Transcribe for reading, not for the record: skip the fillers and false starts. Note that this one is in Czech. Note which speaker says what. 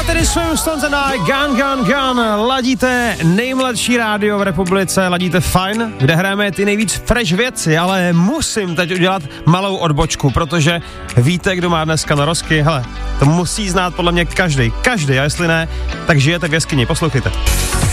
Speaker 1: tedy Swim Stones and I, Gun. Ladíte nejmladší rádio v republice, ladíte Fajn, kde hrajeme ty nejvíc fresh věci, ale musím teď udělat malou odbočku, protože víte, kdo má dneska narozky? Hele, to musí znát podle mě každý, a jestli ne, tak žijete v jeskyni, poslouchejte.